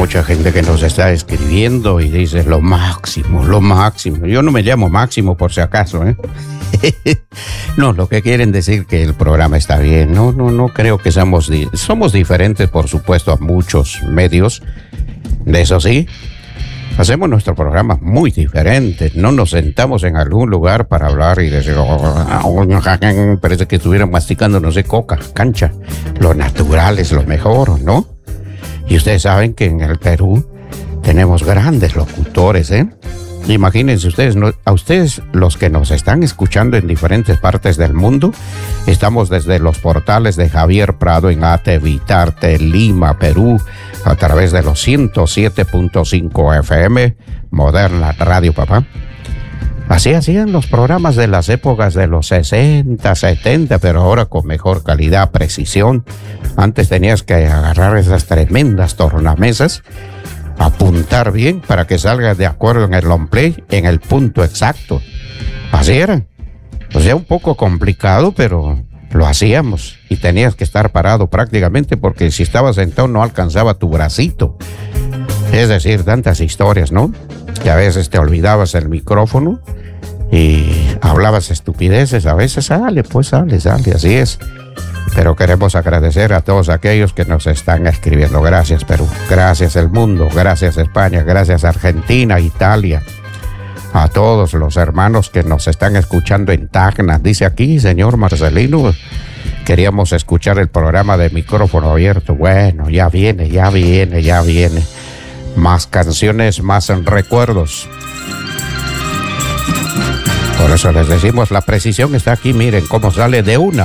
mucha gente que nos está escribiendo y dice lo máximo, lo máximo. Yo no me llamo Máximo por si acaso, ¿eh? No, lo que quieren decir que el programa está bien. No creo que somos diferentes, por supuesto, a muchos medios. De eso sí, hacemos nuestro programa muy diferente. No nos sentamos en algún lugar para hablar y decir, parece que estuvieran masticando, no sé, coca, cancha. Lo natural es lo mejor, ¿no? Y ustedes saben que en el Perú tenemos grandes locutores, ¿eh? Imagínense ustedes, a ustedes los que nos están escuchando en diferentes partes del mundo, estamos desde los portales de Javier Prado en Ate, Vitarte, Lima, Perú, a través de los 107.5 FM, Moderna Radio, papá. Así hacían los programas de las épocas de los 60, 70, pero ahora con mejor calidad, precisión. Antes tenías que agarrar esas tremendas tornamesas, apuntar bien para que salga de acuerdo en el long play, en el punto exacto. Así era. O sea, un poco complicado, pero lo hacíamos. Y tenías que estar parado prácticamente porque si estabas sentado no alcanzaba tu bracito. Es decir, tantas historias, ¿no? Que a veces te olvidabas el micrófono y hablabas estupideces. A veces sale, así es. Pero queremos agradecer a todos aquellos que nos están escribiendo. Gracias, Perú. Gracias, el mundo. Gracias, España. Gracias, Argentina, Italia. A todos los hermanos que nos están escuchando en Tacna. Dice aquí, señor Marcelino, queríamos escuchar el programa de micrófono abierto. Bueno, ya viene. Más canciones, más recuerdos. Por eso les decimos, la precisión está aquí. Miren cómo sale de una.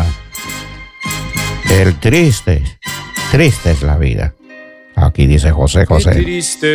El triste es la vida. Aquí dice José. Qué triste